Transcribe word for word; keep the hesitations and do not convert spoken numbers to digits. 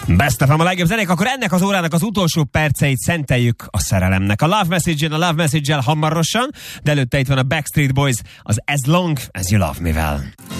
Best of a legjobb zenék, akkor ennek az órának az utolsó perceit szenteljük a szerelemnek. A Love Message-en, a Love Message-el hamarosan, de előtte itt van a Backstreet Boys, az As Long As You Love Me-vel.